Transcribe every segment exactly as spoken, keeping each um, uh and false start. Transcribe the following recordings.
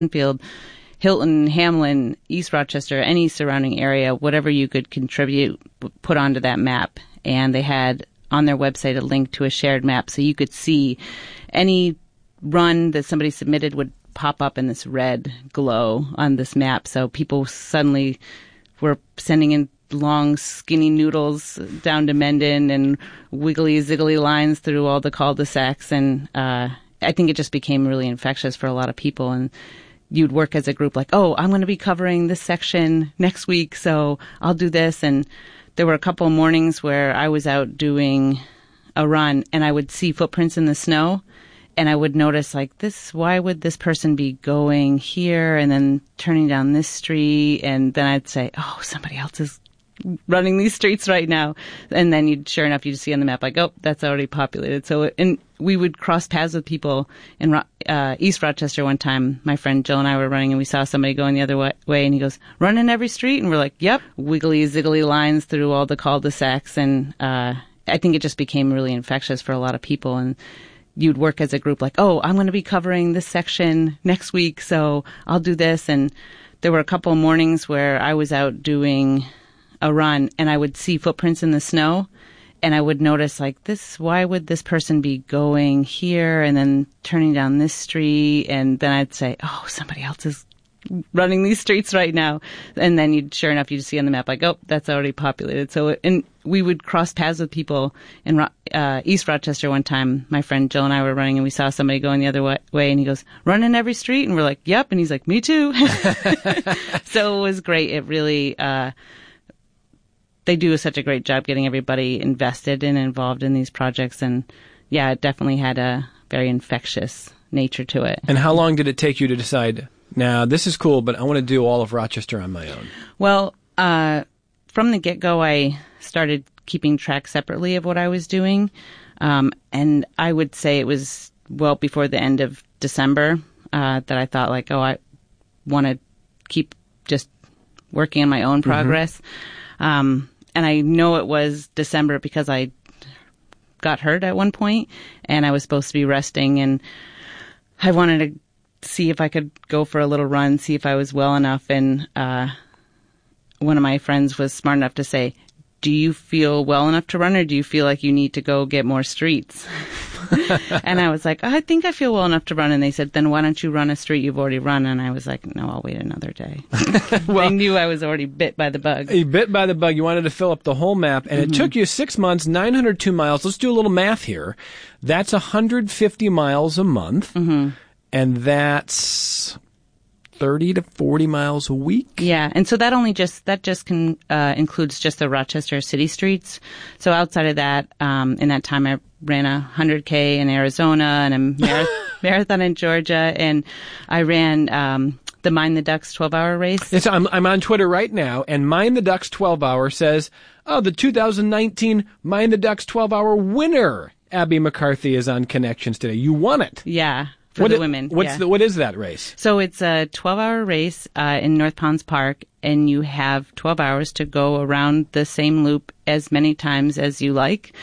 Field, Hilton, Hamlin, East Rochester, any surrounding area, whatever you could contribute, put onto that map. And they had on their website a link to a shared map, so you could see any run that somebody submitted would pop up in this red glow on this map. So people suddenly were sending in long, skinny noodles down to Mendon and wiggly, ziggly lines through all the cul-de-sacs. And uh, I think it just became really infectious for a lot of people. And you'd work as a group like, oh, I'm going to be covering this section next week, so I'll do this. And there were a couple of mornings where I was out doing a run and I would see footprints in the snow. And I would notice, like, this, why would this person be going here and then turning down this street? And then I'd say, oh, somebody else is running these streets right now. And then you'd, sure enough, you'd see on the map, like, oh, that's already populated. So, and we would cross paths with people in uh, East Rochester one time. My friend Jill and I were running and we saw somebody going the other way, way and he goes, run in every street? And we're like, yep. Wiggly, ziggly lines through all the cul-de-sacs. And uh, I think it just became really infectious for a lot of people. And you'd work as a group like, oh, I'm going to be covering this section next week, so I'll do this. And there were a couple of mornings where I was out doing a run and I would see footprints in the snow and I would notice, like, this, why would this person be going here and then turning down this street? And then I'd say, oh, somebody else is running these streets right now. And then you'd, sure enough, you'd see on the map, like, oh, that's already populated. So, and we would cross paths with people in uh, East Rochester one time. My friend Jill and I were running and we saw somebody going the other way, way and he goes, run in every street? And we're like, yep. And he's like, me too. So it was great. It really, uh, they do such a great job getting everybody invested and involved in these projects. And yeah, it definitely had a very infectious nature to it. And how long did it take you to decide, now this is cool, but I want to do all of Rochester on my own? Well, uh, from the get-go, I started keeping track separately of what I was doing. Um, and I would say it was well before the end of December uh, that I thought, like, oh, I want to keep just working on my own progress. Mm-hmm. Um, and I know it was December because I got hurt at one point and I was supposed to be resting. And I wanted to see if I could go for a little run, see if I was well enough. And uh, one of my friends was smart enough to say, do you feel well enough to run or do you feel like you need to go get more streets? And I was like, I think I feel well enough to run. And they said, then why don't you run a street you've already run? And I was like, no, I'll wait another day. Well, they knew I was already bit by the bug. You bit by the bug. You wanted to fill up the whole map. And mm-hmm. It took you six months, nine hundred two miles. Let's do a little math here. That's one hundred fifty miles a month. Mm-hmm. And that's thirty to forty miles a week. Yeah. And so that only just, that just can, uh, includes just the Rochester city streets. So outside of that, um, in that time I ran a one hundred K in Arizona and a marath- marathon in Georgia. And I ran, um, the Mind the Ducks twelve hour race. Yes, I'm, I'm on Twitter right now and Mind the Ducks twelve hour says, oh, the two thousand nineteen Mind the Ducks twelve hour winner, Abby McCarthy, is on Connections today. You won it. Yeah. For what the is, women. What's yeah. the, what is that race? So it's a twelve hour race uh, in North Ponds Park, and you have twelve hours to go around the same loop as many times as you like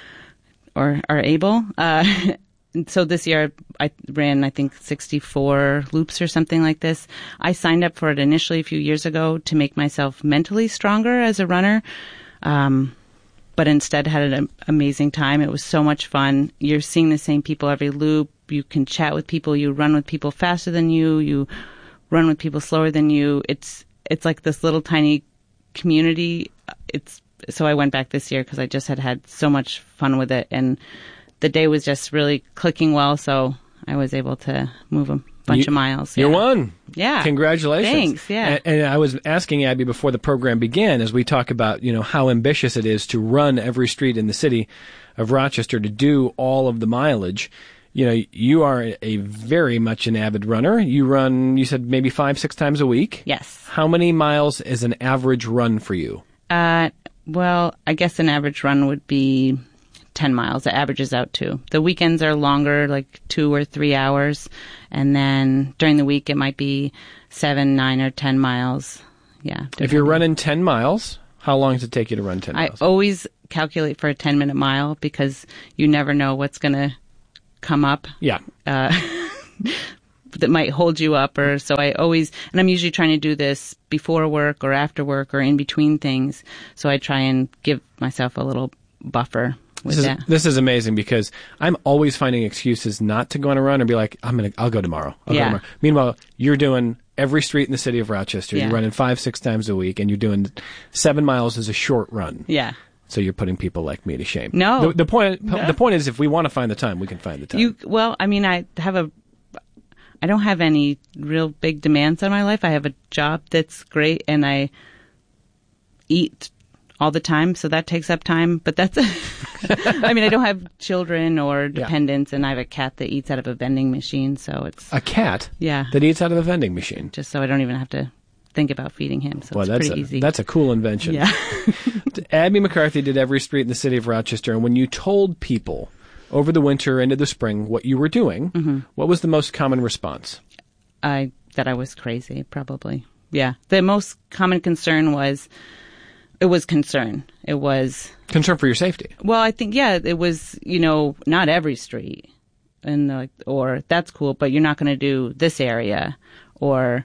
or are able. Uh, so this year I ran, I think, sixty-four loops or something like this. I signed up for it initially a few years ago to make myself mentally stronger as a runner. Um, but instead had an amazing time. It was so much fun. You're seeing the same people every loop. You can chat with people. You run with people faster than you. You run with people slower than you. It's it's like this little tiny community. It's so I went back this year because I just had had so much fun with it, and the day was just really clicking well. So I was able to move a bunch you, of miles. You yeah. won. Yeah. Congratulations. Thanks. Yeah. And, and I was asking Abby before the program began, as we talk about, you know, how ambitious it is to run every street in the city of Rochester, to do all of the mileage. You know, you are a very much an avid runner. You run, you said maybe five, six times a week? Yes. How many miles is an average run for you? Uh, well, I guess an average run would be ten miles. It averages out to. The weekends are longer, like two or three hours. And then during the week, it might be seven, nine, or ten miles. Yeah. If you're running ten miles, how long does it take you to run ten miles? I always calculate for a ten-minute mile because you never know what's going to come up. Yeah. Uh, that might hold you up, or so I always, and I'm usually trying to do this before work or after work or in between things. So I try and give myself a little buffer with this is, that. This is amazing because I'm always finding excuses not to go on a run or be like, I'm gonna, I'll go tomorrow. I'll yeah. go tomorrow. Meanwhile, you're doing every street in the city of Rochester. Yeah. You're running five, six times a week, and you're doing seven miles as a short run. Yeah. So you're putting people like me to shame. No. The, the point, No. the point is, if we want to find the time, we can find the time. You well, I mean, I have a, I don't have any real big demands on my life. I have a job that's great, and I eat all the time, so that takes up time. But that's, I mean, I don't have children or dependents, yeah. and I have a cat that eats out of a vending machine, so it's a cat. Yeah. That eats out of a vending machine. Just so I don't even have to think about feeding him. So well, it's that's pretty a, easy. That's a cool invention. Yeah. Abby McCarthy did every street in the city of Rochester, and when you told people over the winter into the spring what you were doing, mm-hmm. what was the most common response? I that I was crazy, probably. Yeah. The most common concern was, it was concern. It was... Concern for your safety. Well, I think, yeah, it was, you know, not every street. And like, or that's cool, but you're not going to do this area. Or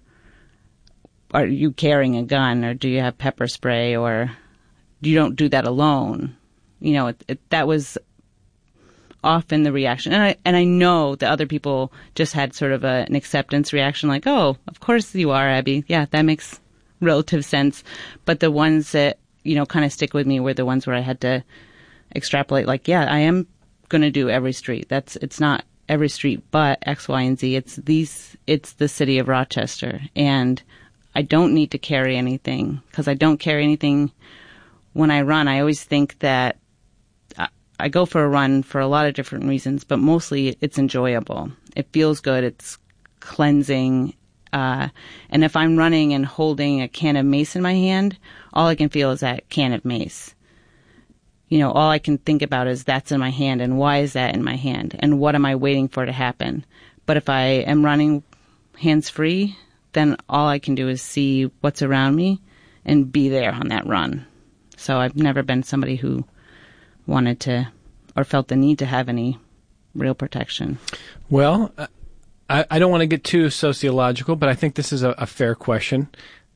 are you carrying a gun? Or do you have pepper spray? Or you don't do that alone. You know, it, it, that was often the reaction. And I, and I know that other people just had sort of a, an acceptance reaction, like, oh, of course you are, Abby. Yeah, that makes relative sense. But the ones that, you know, kind of stick with me were the ones where I had to extrapolate, like, yeah, I am going to do every street. That's, it's not every street, but X, Y, and Z. It's these, it's the city of Rochester. And I don't need to carry anything, because I don't carry anything when I run. I always think that I, I go for a run for a lot of different reasons, but mostly it's enjoyable. It feels good. It's cleansing. Uh, and if I'm running and holding a can of mace in my hand, all I can feel is that can of mace. You know, all I can think about is that's in my hand, and why is that in my hand, and what am I waiting for to happen? But if I am running hands-free, then all I can do is see what's around me and be there on that run. So I've never been somebody who wanted to or felt the need to have any real protection. Well, I, I don't want to get too sociological, but I think this is a, a fair question.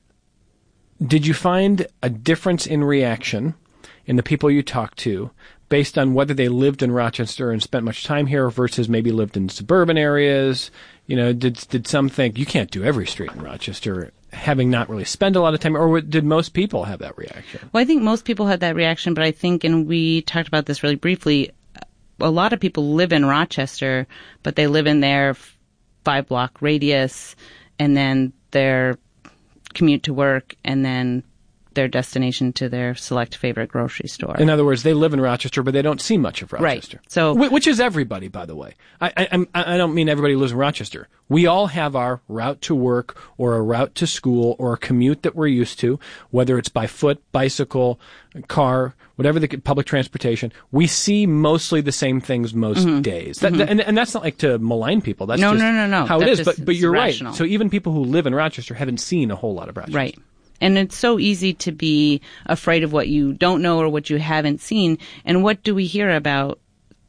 Did you find a difference in reaction in the people you talked to based on whether they lived in Rochester and spent much time here versus maybe lived in suburban areas? You know, did did some think you can't do every street in Rochester, having not really spent a lot of time, or did most people have that reaction? Well, I think most people had that reaction, but I think, and we talked about this really briefly, a lot of people live in Rochester, but they live in their five block radius, and then their commute to work, and then their destination to their select favorite grocery store. In other words, they live in Rochester, but they don't see much of Rochester. Right. So, Wh- which is everybody, by the way. I, I, I'm- I don't mean everybody lives in Rochester. We all have our route to work or a route to school or a commute that we're used to, whether it's by foot, bicycle, car, whatever the public transportation. We see mostly the same things most mm-hmm. days. That, mm-hmm. that, and, and that's not like to malign people. That's no, just no, no, no. how that's it is. just, But, but you're rational. right. So even people who live in Rochester haven't seen a whole lot of Rochester. Right. And it's so easy to be afraid of what you don't know or what you haven't seen. And what do we hear about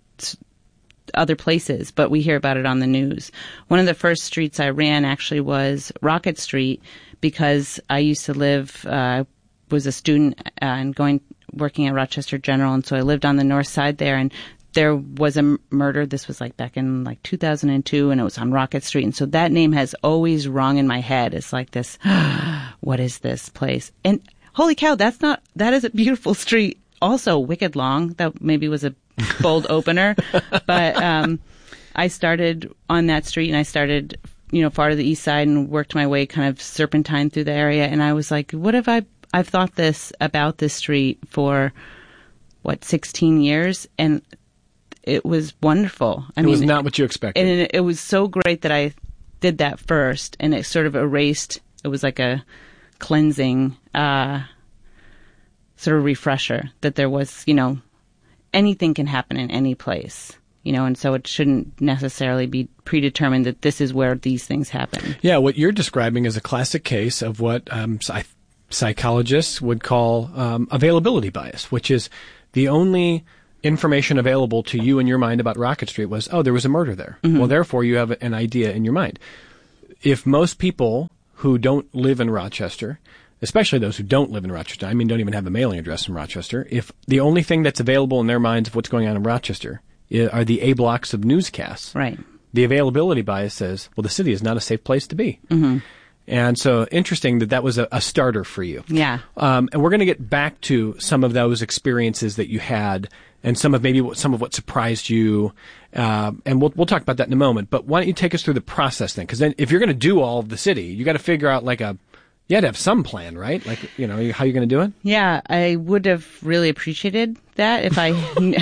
other places? But we hear about it on the news. One of the first streets I ran actually was Rocket Street, because I used to live, uh, was a student uh, and going working at Rochester General, and so I lived on the north side there. And there was a m- murder. This was like back in like two thousand two, and it was on Rocket Street. And so that name has always rung in my head. It's like this, what is this place? And holy cow, that's not, that is a beautiful street. Also wicked long. That maybe was a bold opener. But um, I started on that street, and I started, you know, far to the east side and worked my way kind of serpentine through the area. And I was like, what have I, I've thought this about this street for, what, sixteen years? And it was wonderful. I it mean, was not what you expected. And it, it was so great that I did that first, and it sort of erased, it was like a cleansing, uh, sort of refresher that there was, you know, anything can happen in any place, you know, and so it shouldn't necessarily be predetermined that this is where these things happen. Yeah, what you're describing is a classic case of what um, psych- psychologists would call um, availability bias, which is the only information available to you in your mind about Rocket Street was, oh, there was a murder there. Mm-hmm. Well, therefore, you have an idea in your mind. if most people who don't live in Rochester, especially those who don't live in Rochester, I mean, don't even have a mailing address in Rochester, if the only thing that's available in their minds of what's going on in Rochester are the A blocks of newscasts, right, the availability bias says, well, the city is not a safe place to be. Mm-hmm. And so interesting that that was a, a starter for you. Yeah. Um, and we're going to get back to some of those experiences that you had and some of maybe what, some of what surprised you. Uh, and we'll, we'll talk about that in a moment. But why don't you take us through the process then? Because then if you're going to do all of the city, you got to figure out like a, you had to have some plan, right? Like, you know, how you're going to do it? Yeah, I would have really appreciated that if I,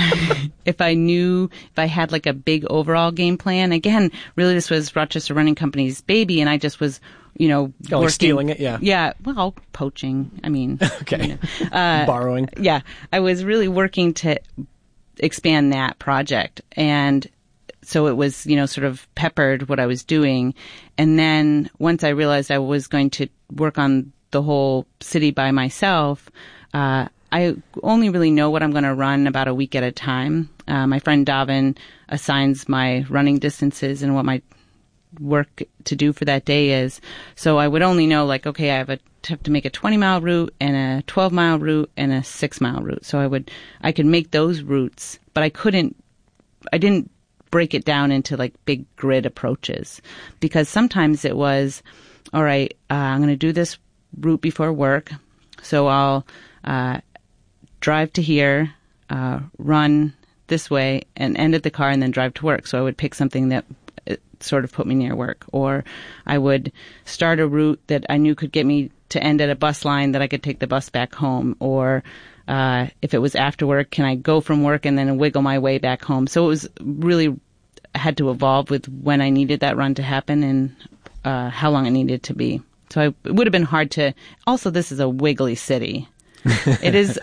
if I knew, if I had like a big overall game plan. Again, really this was Rochester Running Company's baby and I just was, you know, oh, like stealing it, yeah. Yeah, well, poaching, I mean. Okay. You know, uh, borrowing. Yeah, I was really working to expand that project. And so it was, you know, sort of peppered what I was doing. And then once I realized I was going to work on the whole city by myself, uh, I only really know what I'm going to run about a week at a time. Uh, my friend Davin assigns my running distances and what my work to do for that day is. So I would only know like, okay, I have, a, have to make a twenty mile route and a twelve mile route and a six mile route. So I would, I could make those routes, but I couldn't, I didn't break it down into like big grid approaches because sometimes it was, all right, uh, I'm going to do this route before work. So I'll, uh, drive to here, uh, run this way and end at the car and then drive to work. So I would pick something that sort of put me near work, or I would start a route that I knew could get me to end at a bus line that I could take the bus back home, or uh, if it was after work, can I go from work and then wiggle my way back home? So it was really had to evolve with when I needed that run to happen and uh, how long it needed to be. So I, it would have been hard to. Also, this is a wiggly city. It is.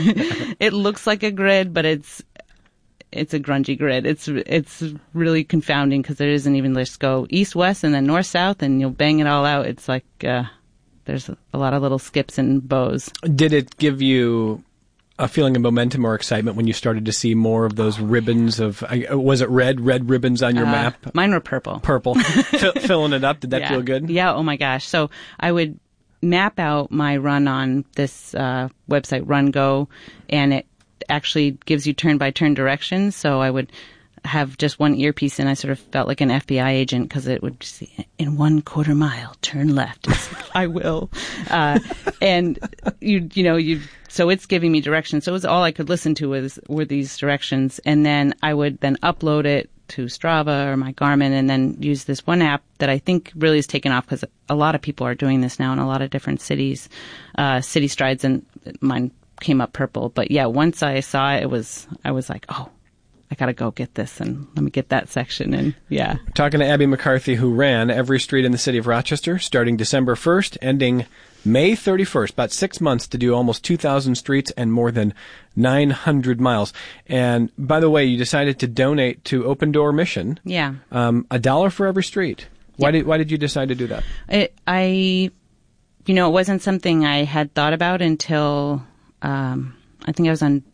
It looks like a grid, but it's. It's a grungy grid. It's it's really confounding because there isn't even, let's go east, west, and then north, south, and you'll bang it all out. It's like uh, there's a lot of little skips and bows. Did it give you a feeling of momentum or excitement when you started to see more of those ribbons of, was it red, red ribbons on your uh, map? Mine were purple. Purple. Fill, filling it up. Did that yeah. feel good? Yeah. Oh my gosh. So I would map out my run on this uh, website, Run Go, and it actually gives you turn-by-turn directions. So I would have just one earpiece, and I sort of felt like an F B I agent because it would say, in one quarter mile, turn left. I will. Uh, and you, you know, you. So it's giving me directions. So it was all I could listen to was were these directions, and then I would then upload it to Strava or my Garmin, and then use this one app that I think really has taken off because a lot of people are doing this now in a lot of different cities, uh, City Strides, and mine came up purple. But yeah, once I saw it, it was, I was like, oh, I got to go get this and let me get that section. And yeah. We're talking to Abby McCarthy, who ran every street in the city of Rochester starting December first, ending May thirty-first, about six months to do almost two thousand streets and more than nine hundred miles. And by the way, you decided to donate to Open Door Mission. Yeah. Um, a dollar for every street. Why yeah. did, why did you decide to do that? It, I, you know, it wasn't something I had thought about until, um, I think I was on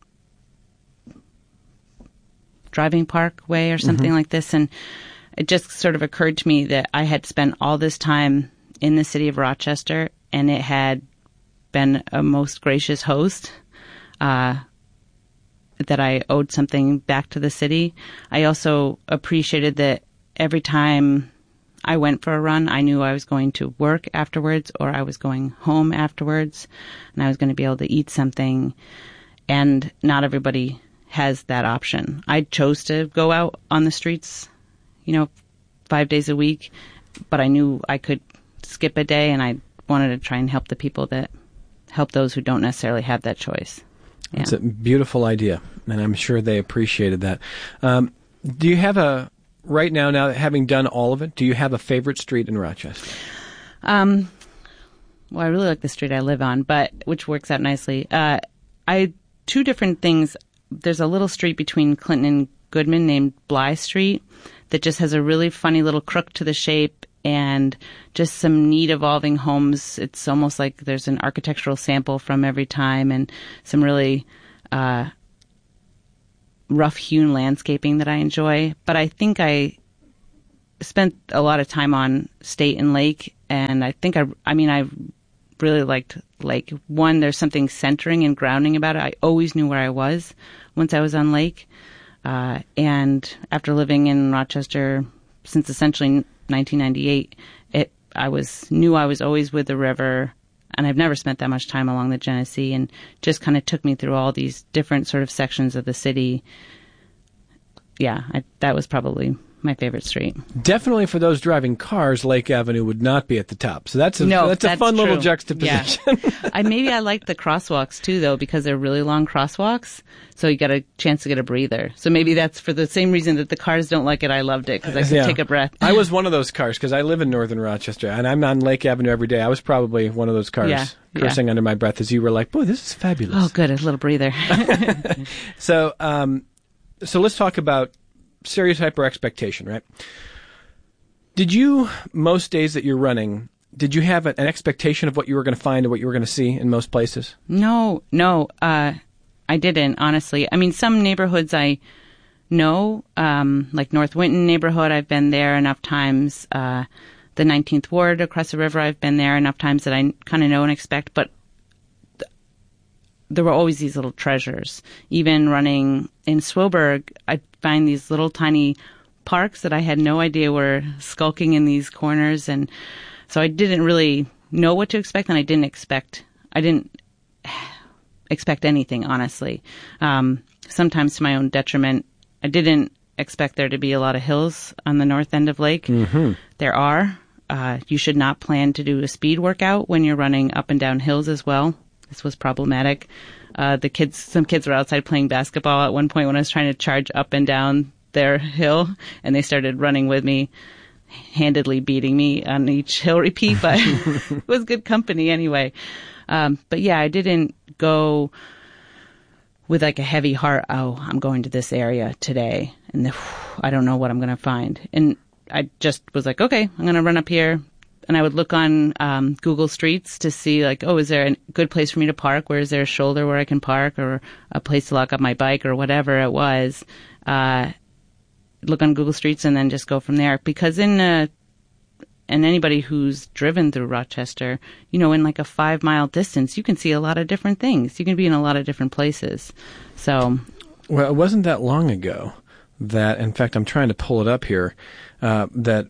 Driving Parkway or something mm-hmm. like this. And it just sort of occurred to me that I had spent all this time in the city of Rochester, and it had been a most gracious host, uh, that I owed something back to the city. I also appreciated that every time I went for a run, I knew I was going to work afterwards, or I was going home afterwards, and I was going to be able to eat something. And not everybody has that option. I chose to go out on the streets, you know, five days a week, but I knew I could skip a day, and I wanted to try and help the people that help those who don't necessarily have that choice. Yeah. It's a beautiful idea, and I'm sure they appreciated that. Um, do you have a, right now, now having done all of it, do you have a favorite street in Rochester? Um, well, I really like the street I live on, but which works out nicely. Uh, I two different things. There's a little street between Clinton and Goodman named Bly Street that just has a really funny little crook to the shape and just some neat evolving homes. It's almost like there's an architectural sample from every time, and some really uh, rough-hewn landscaping that I enjoy. But I think I spent a lot of time on State and Lake, and I think I, I mean, I really liked Lake. One, there's something centering and grounding about it. I always knew where I was once I was on Lake. Uh, and after living in Rochester since essentially nineteen ninety-eight, it, I was, knew I was always with the river, and I've never spent that much time along the Genesee, and just kind of took me through all these different sort of sections of the city. Yeah, I, that was probably my favorite street. Definitely for those driving cars, Lake Avenue would not be at the top. So that's a, no, that's a that's fun true. little juxtaposition. Yeah. I, maybe I like the crosswalks too, though, because they're really long crosswalks. So you got a chance to get a breather. So maybe that's for the same reason that the cars don't like it. I loved it because I could yeah. take a breath. I was one of those cars because I live in northern Rochester and I'm on Lake Avenue every day. I was probably one of those cars yeah. cursing yeah. under my breath as you were like, boy, this is fabulous. Oh, good. A little breather. so, um, so let's talk about stereotype or expectation, right? Did you, most days that you're running, did you have an expectation of what you were going to find or what you were going to see in most places? No, no, uh, I didn't, honestly. I mean, some neighborhoods I know, um, like North Winton neighborhood, I've been there enough times. Uh, the nineteenth Ward across the river, I've been there enough times that I kind of know and expect. But th- there were always these little treasures. Even running in Swoberg, I find these little tiny parks that I had no idea were skulking in these corners, and so I didn't really know what to expect, and I didn't expect I didn't expect anything, honestly. Um, sometimes to my own detriment, I didn't expect there to be a lot of hills on the north end of Lake. Mm-hmm. There are. Uh, you should not plan to do a speed workout when you're running up and down hills as well. This was problematic. Uh, the kids, some kids were outside playing basketball at one point when I was trying to charge up and down their hill, and they started running with me, handedly beating me on each hill repeat, but it was good company anyway. Um, but yeah, I didn't go with like a heavy heart. Oh, I'm going to this area today, and the, whew, I don't know what I'm going to find. And I just was like, okay, I'm going to run up here. And I would look on um, Google Streets to see, like, oh, is there a good place for me to park? Where is there a shoulder where I can park, or a place to lock up my bike, or whatever it was? Uh, look on Google Streets and then just go from there. Because in uh, and anybody who's driven through Rochester, you know, in like a five mile distance, you can see a lot of different things. You can be in a lot of different places. So, well, it wasn't that long ago that, in fact, I'm trying to pull it up here, uh, that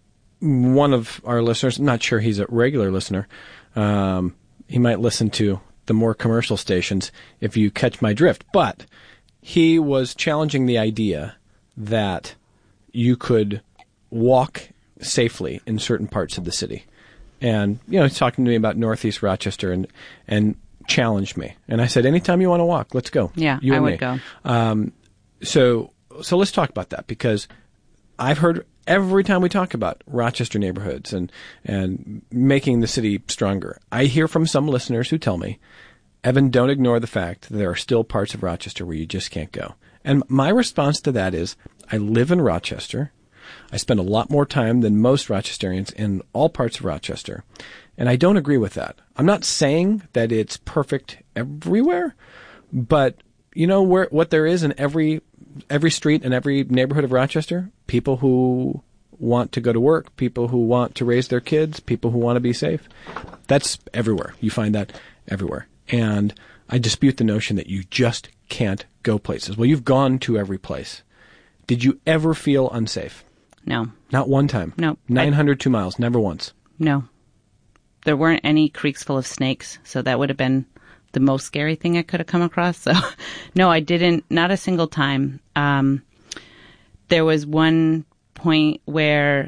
one of our listeners, I'm not sure he's a regular listener, um, he might listen to the more commercial stations if you catch my drift, but he was challenging the idea that you could walk safely in certain parts of the city. And, you know, he's talking to me about Northeast Rochester and, and challenged me. And I said, anytime you want to walk, let's go. Yeah, you I and would me. go. Um, so, so let's talk about that, because I've heard every time we talk about Rochester neighborhoods and, and making the city stronger, I hear from some listeners who tell me, Evan, don't ignore the fact that there are still parts of Rochester where you just can't go. And my response to that is, I live in Rochester. I spend a lot more time than most Rochesterians in all parts of Rochester. And I don't agree with that. I'm not saying that it's perfect everywhere, but you know where what there is in every every street and every neighborhood of Rochester? People who want to go to work, people who want to raise their kids, people who want to be safe. That's everywhere. You find that everywhere. And I dispute the notion that you just can't go places. Well, you've gone to every place. Did you ever feel unsafe? No. Not one time? No. nine hundred two miles, never once? No. There weren't any creeks full of snakes, so that would have been the most scary thing I could have come across. So, no, I didn't, not a single time. Um, there was one point where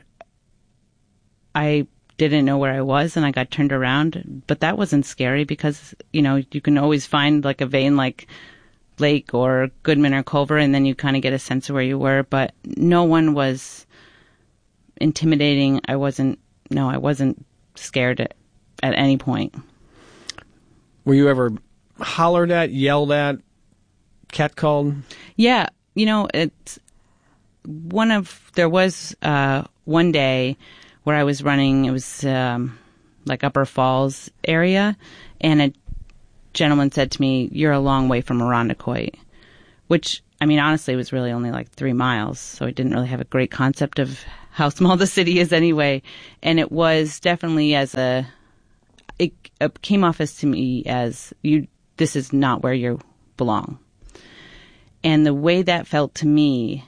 I didn't know where I was and I got turned around, but that wasn't scary because, you know, you can always find like a vein like Lake or Goodman or Culver, and then you kind of get a sense of where you were, but no one was intimidating. I wasn't, no, I wasn't scared at, at any point. Were you ever hollered at, yelled at, catcalled? Yeah. You know, it's one of, there was uh, one day where I was running, it was um, like Upper Falls area, and a gentleman said to me, "You're a long way from Irondequoit," which, I mean, honestly, was really only like three miles, so I didn't really have a great concept of how small the city is anyway. And it was definitely as a, it, it came off as to me as you, this is not where you belong. And the way that felt to me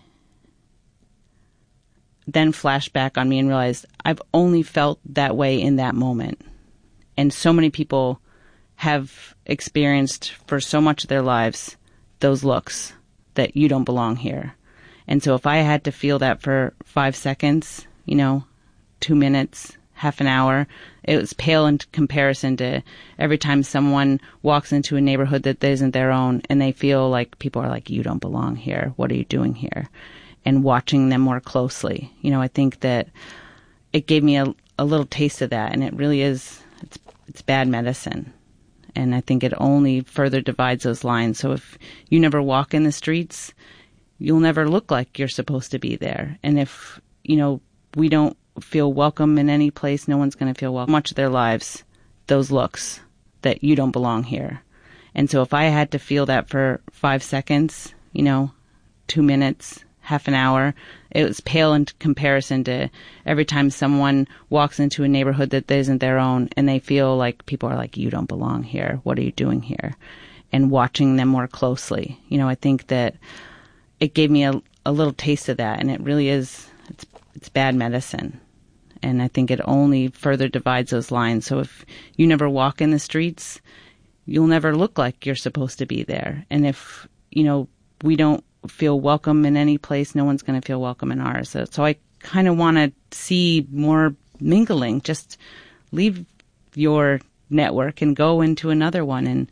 then flashed back on me and realized I've only felt that way in that moment. And so many people have experienced for so much of their lives those looks that you don't belong here. And so if I had to feel that for five seconds, you know, two minutes, half an hour, it was pale in comparison to every time someone walks into a neighborhood that isn't their own and they feel like people are like, you don't belong here. What are you doing here? And watching them more closely. You know, I think that it gave me a, a little taste of that, and it really is, it's, it's bad medicine. And I think it only further divides those lines. So if you never walk in the streets, you'll never look like you're supposed to be there. And if, you know, we don't feel welcome in any place, no one's going to feel welcome. Much of their lives, those looks that you don't belong here. And so if I had to feel that for five seconds, you know, two minutes, half an hour, it was pale in comparison to every time someone walks into a neighborhood that isn't their own and they feel like people are like, you don't belong here. What are you doing here? And watching them more closely. You know, I think that it gave me a, a little taste of that, and it really is, it's, it's bad medicine. And I think it only further divides those lines. So if you never walk in the streets, you'll never look like you're supposed to be there. And if, you know, we don't feel welcome in any place, no one's going to feel welcome in ours. So, so I kind of want to see more mingling. Just leave your network and go into another one. And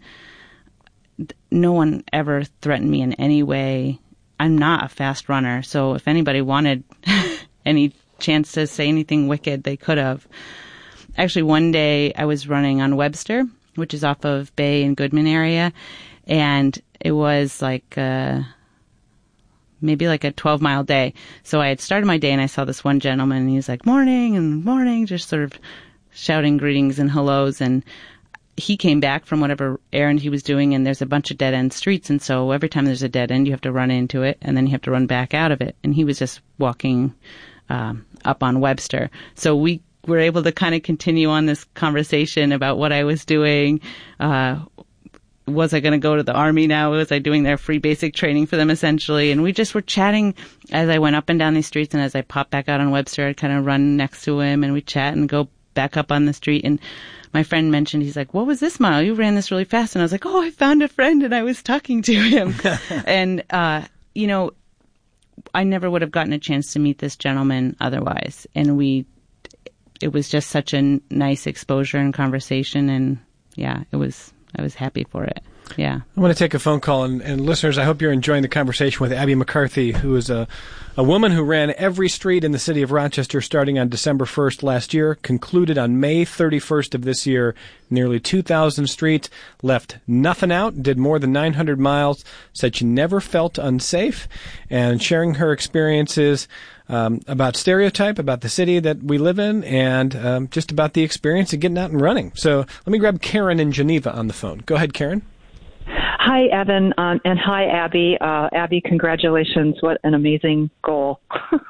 no one ever threatened me in any way. I'm not a fast runner, so if anybody wanted any chance to say anything wicked, they could have. Actually, one day I was running on Webster, which is off of Bay and Goodman area, and it was like uh, maybe like a twelve-mile day. So I had started my day, and I saw this one gentleman, and he was like, morning and morning, just sort of shouting greetings and hellos, and he came back from whatever errand he was doing, and there's a bunch of dead-end streets, and so every time there's a dead end, you have to run into it, and then you have to run back out of it. And he was just walking um, up on Webster. So we were able to kind of continue on this conversation about what I was doing. Uh, was I going to go to the Army now? Was I doing their free basic training for them, essentially? And we just were chatting as I went up and down these streets, and as I popped back out on Webster, I'd kind of run next to him, and we'd chat and go back up on the street. And my friend mentioned, he's like, what was this mile? You ran this really fast. And I was like, oh, I found a friend and I was talking to him. and, uh, you know, I never would have gotten a chance to meet this gentleman otherwise. And we, it was just such a nice exposure and conversation. And yeah, it was, I was happy for it. Yeah. I want to take a phone call, and, and listeners, I hope you're enjoying the conversation with Abby McCarthy, who is a, a woman who ran every street in the city of Rochester starting on December first last year, concluded on May thirty-first of this year, nearly two thousand streets, left nothing out, did more than nine hundred miles, said she never felt unsafe, and sharing her experiences um, about Stereotype, about the city that we live in, and um, just about the experience of getting out and running. So let me grab Karen in Geneva on the phone. Go ahead, Karen. Hi, Evan, um, and hi, Abby. Uh, Abby, congratulations. What an amazing goal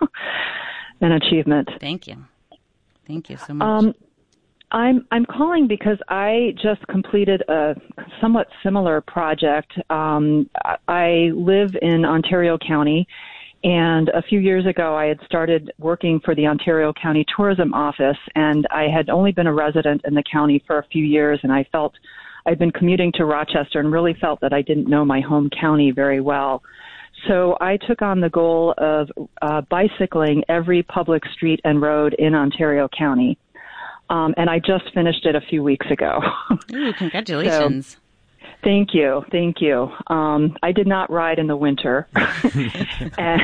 and achievement. Thank you. Thank you so much. Um, I'm I'm calling because I just completed a somewhat similar project. Um, I live in Ontario County, and a few years ago I had started working for the Ontario County Tourism Office, and I had only been a resident in the county for a few years, and I felt I'd been commuting to Rochester and really felt that I didn't know my home county very well. So I took on the goal of uh, bicycling every public street and road in Ontario County. Um, and I just finished it a few weeks ago. Ooh, congratulations. So, thank you. Thank you. Um, I did not ride in the winter. and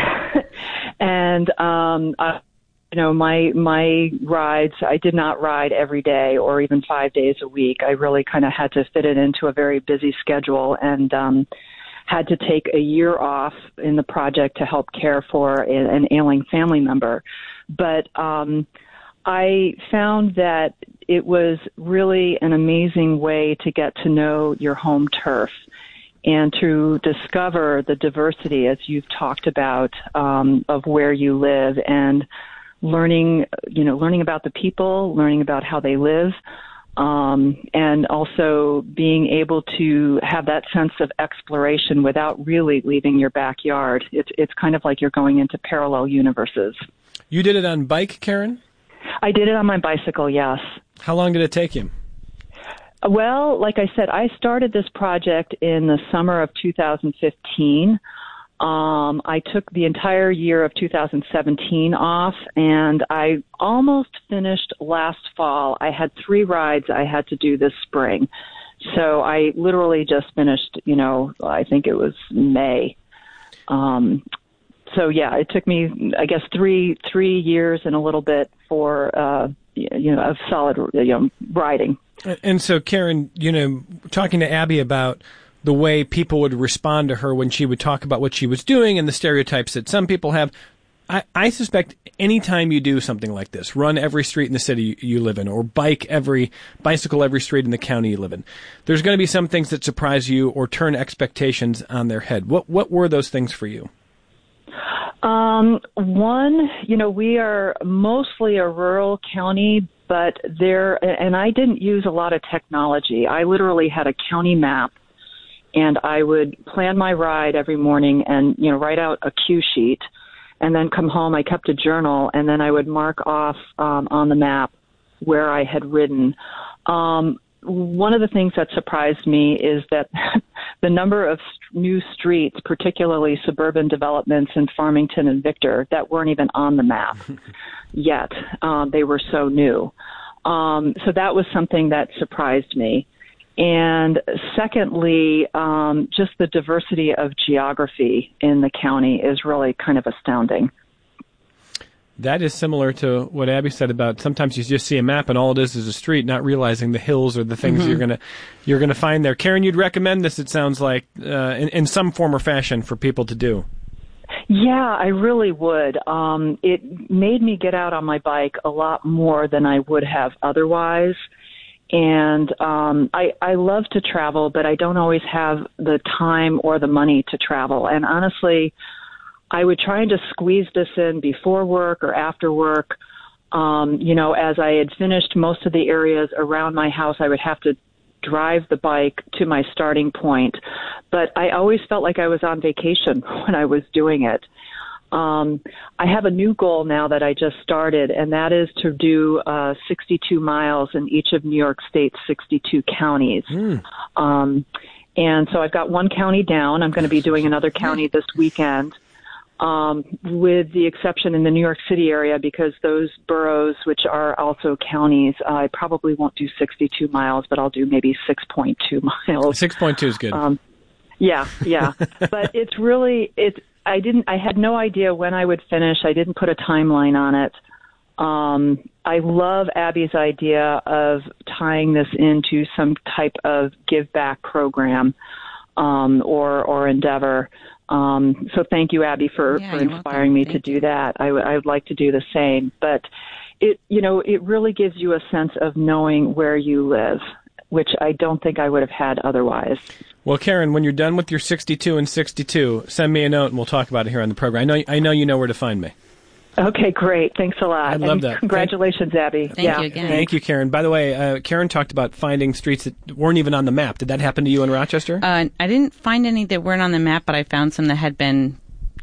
and um, I, You know, my my rides, I did not ride every day or even five days a week. I really kind of had to fit it into a very busy schedule, and um, had to take a year off in the project to help care for an ailing family member. But um, I found that it was really an amazing way to get to know your home turf and to discover the diversity, as you've talked about, um, of where you live, and learning, you know, learning about the people, learning about how they live, um, and also being able to have that sense of exploration without really leaving your backyard. It's it's kind of like you're going into parallel universes. You did it on bike, Karen? I did it on my bicycle, yes. How long did it take you? Well, like I said, I started this project in the summer of two thousand fifteen. Um, I took the entire year of two thousand seventeen off, and I almost finished last fall. I had three rides I had to do this spring. So I literally just finished, you know, I think it was May. Um, so, yeah, it took me, I guess, three three years and a little bit for, uh, you know, of solid, you know, riding. And so, Karen, you know, talking to Abby about the way people would respond to her when she would talk about what she was doing and the stereotypes that some people have, I, I suspect anytime you do something like this, run every street in the city you live in, or bike every, bicycle every street in the county you live in, there's going to be some things that surprise you or turn expectations on their head. What what were those things for you? Um, one, you know, we are mostly a rural county, but there, and I didn't use a lot of technology. I literally had a county map, and I would plan my ride every morning and, you know, write out a cue sheet, and then come home. I kept a journal, and then I would mark off um, on the map where I had ridden. Um, one of the things that surprised me is that the number of st- new streets, particularly suburban developments in Farmington and Victor, that weren't even on the map yet. Um, they were so new. Um, so that was something that surprised me. And secondly, um, just the diversity of geography in the county is really kind of astounding. That is similar to what Abby said about sometimes you just see a map and all it is is a street, not realizing the hills or the things mm-hmm. you're gonna you're gonna find there. Karen, you'd recommend this? It sounds like uh, in, in some form or fashion for people to do. Yeah, I really would. Um, it made me get out on my bike a lot more than I would have otherwise. And um, I, I love to travel, but I don't always have the time or the money to travel. And honestly, I would try and just squeeze this in before work or after work. Um, you know, as I had finished most of the areas around my house, I would have to drive the bike to my starting point. But I always felt like I was on vacation when I was doing it. Um, I have a new goal now that I just started, and that is to do uh, sixty-two miles in each of New York State's sixty-two counties. Mm. Um, and so I've got one county down. I'm going to be doing another county this weekend, um, with the exception in the New York City area, because those boroughs, which are also counties, uh, I probably won't do sixty-two miles, but I'll do maybe six point two miles. six point two is good. Um, yeah, yeah. But it's really, it's, I didn't, I had no idea when I would finish. I didn't put a timeline on it. Um, I love Abby's idea of tying this into some type of give back program, um, or, or endeavor. Um, so thank you, Abby, for, yeah, for inspiring me to do that. I, w- I would like to do the same, but it, you know, it really gives you a sense of knowing where you live, which I don't think I would have had otherwise. Well, Karen, when you're done with your sixty-two and sixty-two, send me a note and we'll talk about it here on the program. I know I know you know where to find me. Okay, great. Thanks a lot. I love and that. Congratulations, Thank, Abby. Thank yeah. you again. Thank you, Karen. By the way, uh, Karen talked about finding streets that weren't even on the map. Did that happen to you in Rochester? Uh, I didn't find any that weren't on the map, but I found some that had been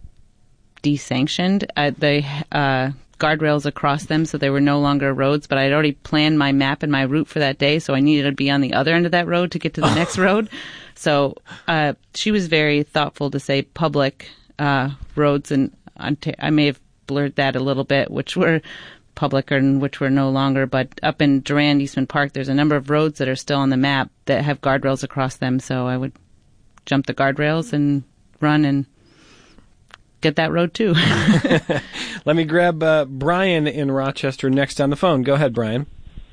desanctioned. Uh, they uh, guardrails across them, so they were no longer roads, but I'd already planned my map and my route for that day, so I needed to be on the other end of that road to get to the next road. So uh, she was very thoughtful to say public uh, roads, and I may have blurred that a little bit, which were public and which were no longer. But up in Durand, Eastman Park, there's a number of roads that are still on the map that have guardrails across them. So I would jump the guardrails and run and get that road too. Let me grab uh, Brian in Rochester next on the phone. Go ahead, Brian.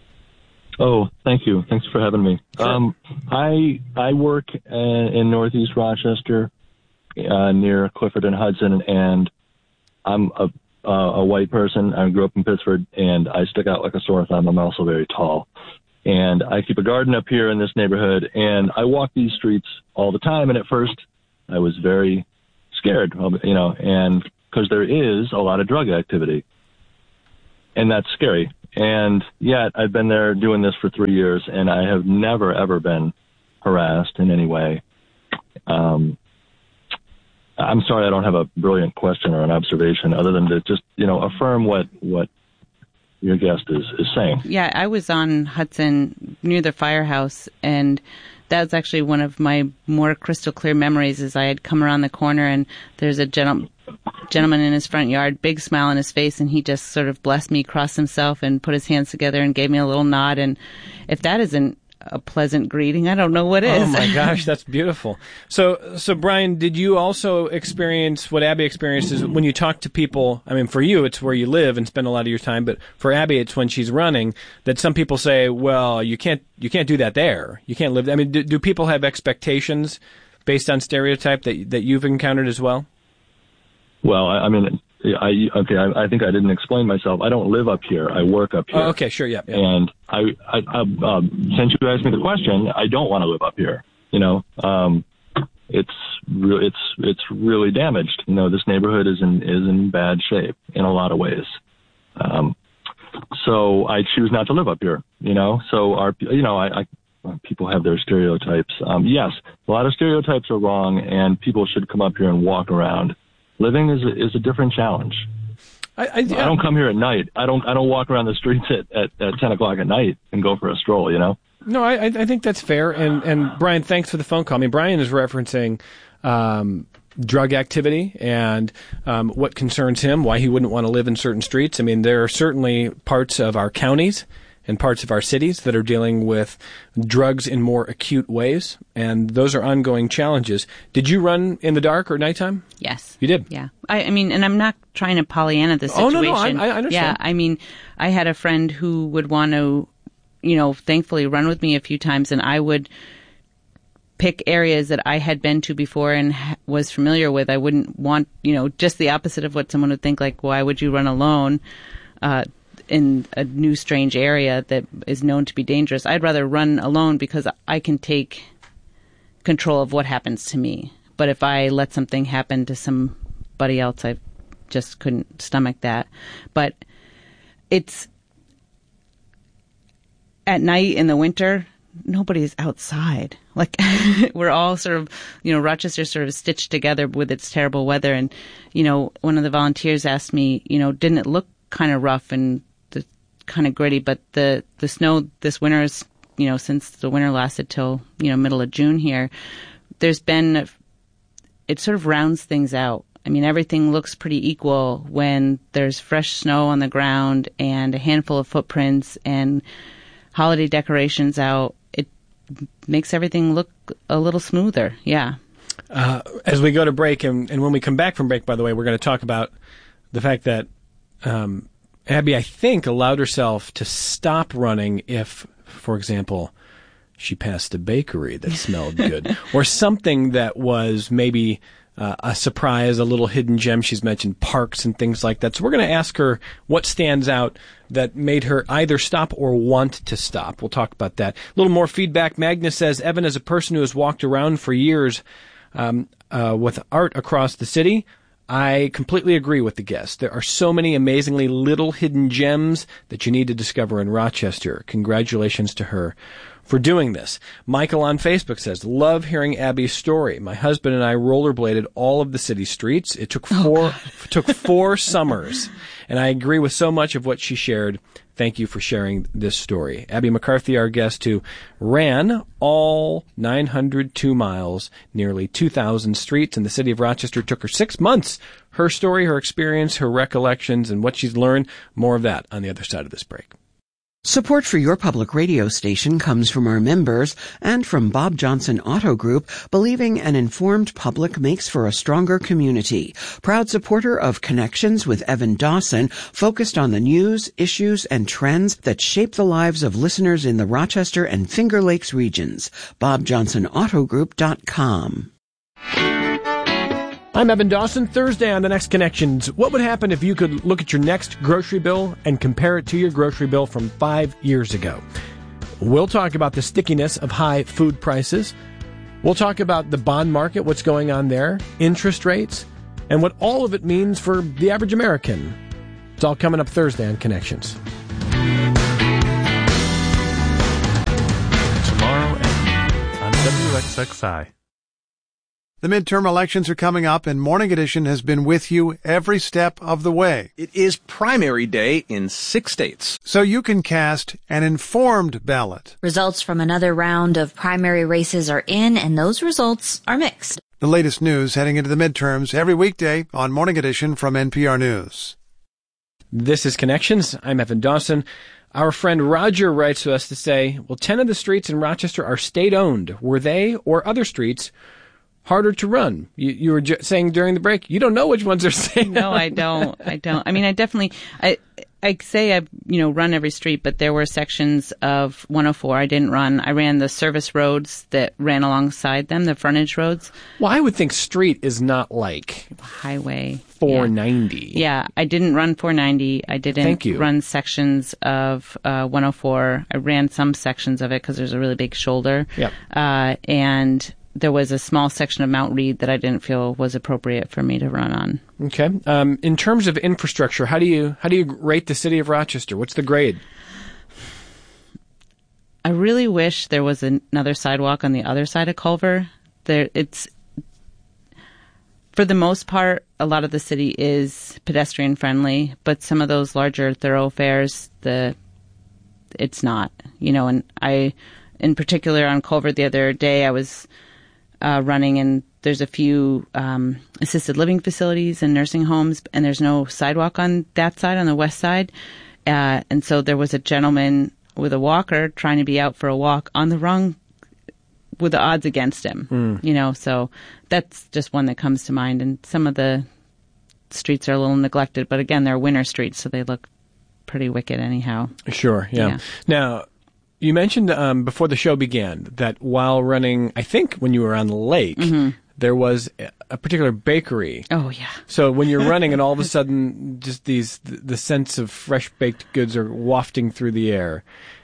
Oh, thank you. Thanks for having me. Sure. Um, I I work uh, in Northeast Rochester, uh, near Clifford and Hudson, and I'm a uh, a white person. I grew up in Pittsburgh, and I stick out like a sore thumb. I'm also very tall, and I keep a garden up here in this neighborhood, and I walk these streets all the time. And at first, I was very scared, you know, and because there is a lot of drug activity. and that's scary. And yet I've been there doing this for three years, and I have never, ever been harassed in any way. Um, I'm sorry I don't have a brilliant question or an observation other than to just, you know, affirm what, what your guest is, is saying. Yeah, I was on Hudson near the firehouse, and that was actually one of my more crystal clear memories. Is I had come around the corner, and there's a gentle, gentleman in his front yard, big smile on his face, and he just sort of blessed me, crossed himself, and put his hands together and gave me a little nod. And if that isn't a pleasant greeting, I don't know what is. Oh my gosh, that's beautiful. So, so Brian, did you also experience what Abby experiences when you talk to people? I mean, for you, it's where you live and spend a lot of your time, but for Abby, it's when she's running. That some people say, "Well, you can't, you can't do that there. You can't live." I mean, do, do people have expectations based on stereotype that that you've encountered as well? Well, I, I mean, I okay. I, I think I didn't explain myself. I don't live up here. I work up here. Oh, okay, sure, yeah. yeah. And I, I, I um, since you asked me the question, I don't want to live up here. You know, um, it's re- it's it's really damaged. You know, this neighborhood is in is in bad shape in a lot of ways. Um, so I choose not to live up here. You know, so our you know I. I people have their stereotypes. Um, yes, a lot of stereotypes are wrong, and people should come up here and walk around. Living is a, is a different challenge. I, I, I don't come here at night. I don't I don't walk around the streets at, at, at ten o'clock at night and go for a stroll, you know? No, I, I think that's fair. And, and Brian, thanks for the phone call. I mean, Brian is referencing um, drug activity and um, what concerns him, why he wouldn't want to live in certain streets. I mean, there are certainly parts of our counties and parts of our cities that are dealing with drugs in more acute ways, and those are ongoing challenges. Did you run in the dark or nighttime? Yes. You did? Yeah. I, I mean, and I'm not trying to Pollyanna the situation. Oh, no, no, I, I understand. Yeah, I mean, I had a friend who would want to, you know, thankfully run with me a few times, and I would pick areas that I had been to before and ha- was familiar with. I wouldn't want, you know, just the opposite of what someone would think, like, why would you run alone? Uh, in a new, strange area that is known to be dangerous. I'd rather run alone because I can take control of what happens to me. But if I let something happen to somebody else, I just couldn't stomach that. But it's at night in the winter, nobody's outside. Like, we're all sort of, you know, Rochester's sort of stitched together with its terrible weather. And, you know, one of the volunteers asked me, you know, didn't it look kind of rough and kind of gritty, but the, the snow this winter is, you know, since the winter lasted till, you know, middle of June here, there's been, it sort of rounds things out. I mean, everything looks pretty equal when there's fresh snow on the ground and a handful of footprints and holiday decorations out. It makes everything look a little smoother. Yeah. Uh, as we go to break, and, and when we come back from break, by the way, we're going to talk about the fact that, um, Abby, I think, allowed herself to stop running if, for example, she passed a bakery that smelled good, or something that was maybe uh, a surprise, a little hidden gem. She's mentioned parks and things like that. So we're going to ask her what stands out that made her either stop or want to stop. We'll talk about that. A little more feedback. Magnus says, Evan, as a person who has walked around for years um, uh, with art across the city, I completely agree with the guest. There are so many amazingly little hidden gems that you need to discover in Rochester. Congratulations to her for doing this. Michael on Facebook says, love hearing Abby's story. My husband and I rollerbladed all of the city streets. It took four, oh, took four summers, and I agree with so much of what she shared. Thank you for sharing this story. Abby McCarthy, our guest, who ran all nine hundred two miles, nearly two thousand streets in the city of Rochester. Took her six months. Her story, her experience, her recollections, and what she's learned. More of that on the other side of this break. Support for your public radio station comes from our members and from Bob Johnson Auto Group, believing an informed public makes for a stronger community. Proud supporter of Connections with Evan Dawson, focused on the news, issues, and trends that shape the lives of listeners in the Rochester and Finger Lakes regions. bob johnson auto group dot com. I'm Evan Dawson. Thursday on The Next Connections. What would happen if you could look at your next grocery bill and compare it to your grocery bill from five years ago? We'll talk about the stickiness of high food prices. We'll talk about the bond market, what's going on there, interest rates, and what all of it means for the average American. It's all coming up Thursday on Connections. Tomorrow on W X X I. The midterm elections are coming up, and Morning Edition has been with you every step of the way. It is primary day in six states. So you can cast an informed ballot. Results from another round of primary races are in, and those results are mixed. The latest news heading into the midterms every weekday on Morning Edition from N P R News. This is Connections. I'm Evan Dawson. Our friend Roger writes to us to say, well, ten of the streets in Rochester are state-owned. Were they or other streets harder to run? You, you were ju- saying during the break, you don't know which ones are state-owned. No, I don't. I don't. I mean, I definitely, I, I say I, you know, run every street, but there were sections of one oh four I didn't run. I ran the service roads that ran alongside them, the frontage roads. Well, I would think street is not like highway. four ninety. Yeah. yeah, I didn't run four ninety. I didn't Thank you. run sections of uh, one oh four. I ran some sections of it because there's a really big shoulder. Yep. Uh, and there was a small section of Mount Read that I didn't feel was appropriate for me to run on. Okay. Um, in terms of infrastructure, how do you how do you rate the city of Rochester? What's the grade? I really wish there was an, another sidewalk on the other side of Culver. There, it's for the most part, a lot of the city is pedestrian friendly, but some of those larger thoroughfares, the it's not. You know, and I, in particular, on Culver the other day, I was Uh, running, and there's a few um, assisted living facilities and nursing homes, and there's no sidewalk on that side, on the west side. Uh, and so there was a gentleman with a walker trying to be out for a walk on the wrong, with the odds against him. Mm. You know, so that's just one that comes to mind. And some of the streets are a little neglected, but again, they're winter streets, so they look pretty wicked anyhow. Sure, yeah. yeah. Now, you mentioned um, before the show began that while running, I think when you were on the lake, mm-hmm. there was a particular bakery. Oh, yeah. So when you're running and all of a sudden just these, the sense of fresh baked goods are wafting through the air,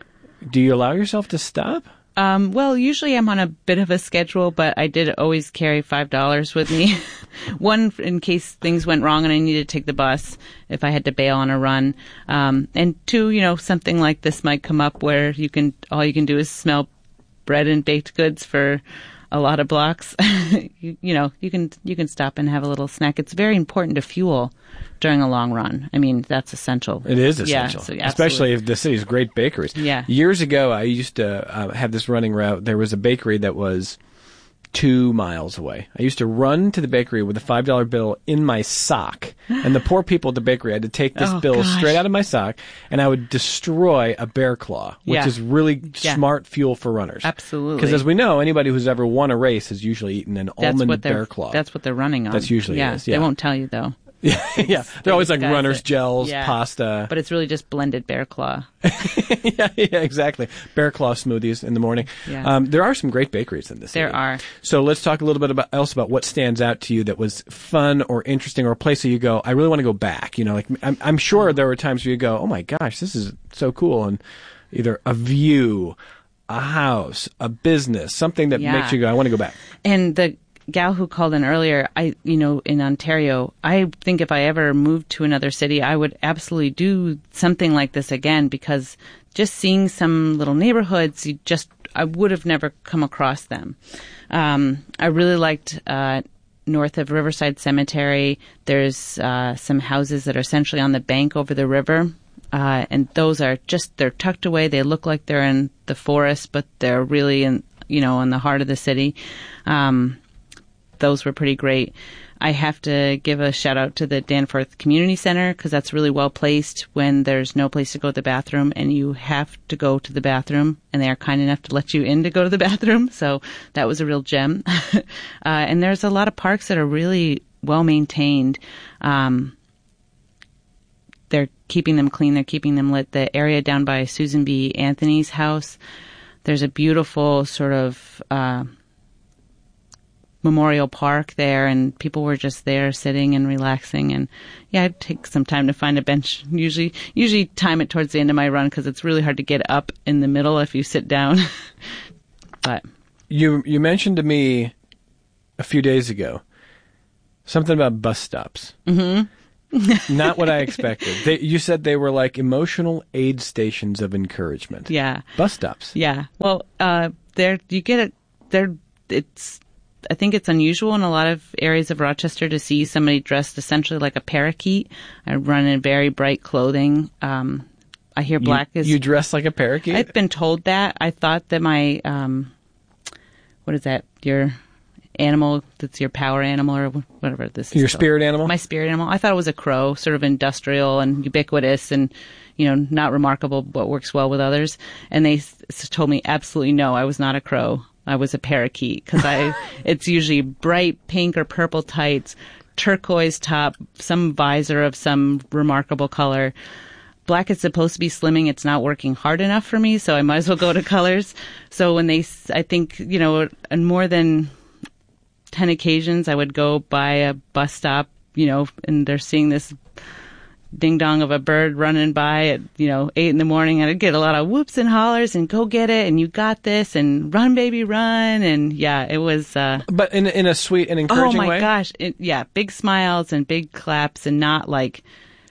do you allow yourself to stop? Um, well, usually I'm on a bit of a schedule, but I did always carry five dollars with me. One, in case things went wrong and I needed to take the bus if I had to bail on a run. Um, and two, you know, something like this might come up where you can, all you can do is smell bread and baked goods for a lot of blocks. you, you know, you can, you can stop and have a little snack. It's very important to fuel during a long run. I mean, that's essential. It is essential, yeah, so especially if the city's great bakeries. Yeah. Years ago, I used to uh, have this running route. There was a bakery that was two miles away. I used to run to the bakery with a five dollar bill in my sock, and the poor people at the bakery had to take this oh, bill gosh. straight out of my sock, and I would destroy a bear claw, which yeah. is really yeah. smart fuel for runners. Absolutely. Because as we know, anybody who's ever won a race has usually eaten an that's almond what bear claw. That's what they're running on. That's usually yeah, it is. Yeah. They won't tell you, though. Yeah, yeah. They're always like runner's it. gels, yeah. pasta. But it's really just blended bear claw. yeah, yeah, exactly. Bear claw smoothies in the morning. Yeah. Um, there are some great bakeries in this city. There are. So let's talk a little bit about else about what stands out to you that was fun or interesting or a place that you go, I really want to go back. You know, like I'm, I'm sure there were times where you go, oh my gosh, this is so cool. And either a view, a house, a business, something that yeah. makes you go, I want to go back. And the gal who called in earlier, I, you know, in Ontario, I think if I ever moved to another city, I would absolutely do something like this again, because just seeing some little neighborhoods, you just, I would have never come across them. Um, I really liked, uh, north of Riverside Cemetery, there's, uh, some houses that are essentially on the bank over the river. Uh, and those are just, they're tucked away. They look like they're in the forest, but they're really in, you know, in the heart of the city. Um, Those were pretty great. I have to give a shout out to the Danforth Community Center, because that's really well placed when there's no place to go to the bathroom and you have to go to the bathroom, and they are kind enough to let you in to go to the bathroom. So that was a real gem. uh, and there's a lot of parks that are really well maintained. Um, they're keeping them clean. They're keeping them lit. The area down by Susan B. Anthony's house, there's a beautiful sort of uh, memorial park there, and people were just there sitting and relaxing. And yeah, I'd take some time to find a bench. Usually, usually time it towards the end of my run, because it's really hard to get up in the middle if you sit down. But you you mentioned to me a few days ago something about bus stops. Mm-hmm. Not what I expected. They, you said they were like emotional aid stations of encouragement. Yeah. Bus stops. Yeah. Well, uh, they're, you get it, they're, it's, I think it's unusual in a lot of areas of Rochester to see somebody dressed essentially like a parakeet. I run in very bright clothing. Um, I hear black you, is... You dress like a parakeet? I've been told that. I thought that my, um, what is that, your animal, that's your power animal or whatever this is. Your called. spirit animal? My spirit animal. I thought it was a crow, sort of industrial and ubiquitous and, you know, not remarkable, but works well with others. And they s- told me absolutely no, I was not a crow. I was a parakeet because I, it's usually bright pink or purple tights, turquoise top, some visor of some remarkable color. Black is supposed to be slimming. It's not working hard enough for me, so I might as well go to colors. So when they, I think, you know, on more than ten occasions, I would go by a bus stop, you know, and they're seeing this ding dong of a bird running by at, you know, eight in the morning, and I'd get a lot of whoops and hollers and go get it, and you got this, and run baby run, and yeah, it was. Uh, but in in a sweet and encouraging way. Oh my way? gosh, it, yeah, big smiles and big claps, and not like,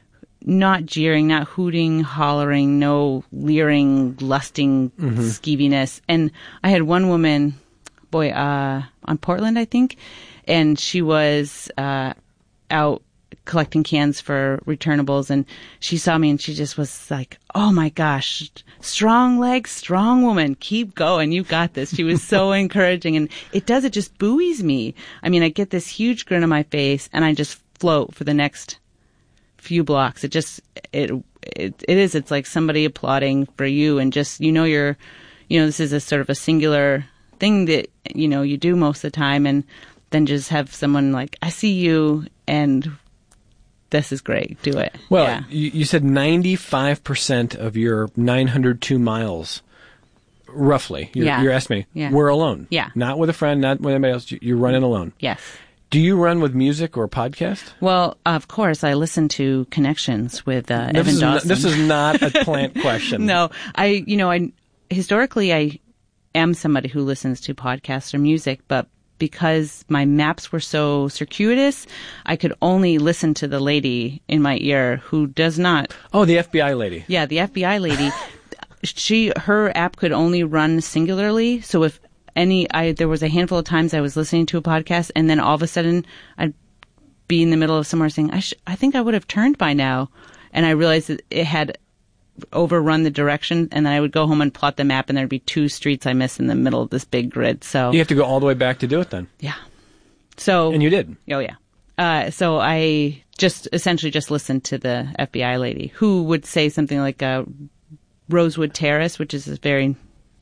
not jeering, not hooting, hollering, no leering, lusting mm-hmm. skeeviness. And I had one woman, boy, uh, on Portland, I think, and she was uh, out collecting cans for returnables, and she saw me and she just was like, oh my gosh, strong legs, strong woman, keep going, you got this. She was so encouraging, and it does, it just buoys me. I mean, I get this huge grin on my face and I just float for the next few blocks. It just, it, it, it is, it's like somebody applauding for you, and just, you know, you're, you know, this is a sort of a singular thing that, you know, you do most of the time, and then just have someone like, I see you, and this is great. Do it. Well, yeah. you, you said ninety-five percent of your nine hundred two miles, roughly, you're, yeah. you're estimating, yeah. were alone. Yeah. Not with a friend, not with anybody else. You're running alone. Yes. Do you run with music or podcast? Well, of course, I listen to Connections with uh, this Evan is Dawson. Not, this is not a plant question. No, I, you know, I historically I am somebody who listens to podcasts or music, but because my maps were so circuitous, I could only listen to the lady in my ear who does not. Oh, the F B I lady. Yeah, the F B I lady. she, her app could only run singularly. So if any, I, there was a handful of times I was listening to a podcast, and then all of a sudden I'd be in the middle of somewhere saying, I, sh- I think I would have turned by now. And I realized that it had overrun the direction, and then I would go home and plot the map, and there'd be two streets I missed in the middle of this big grid. So you have to go all the way back to do it then. Yeah. So and you did. Oh yeah. Uh, so I just essentially just listened to the F B I lady, who would say something like uh, Rosewood Terrace, which is a very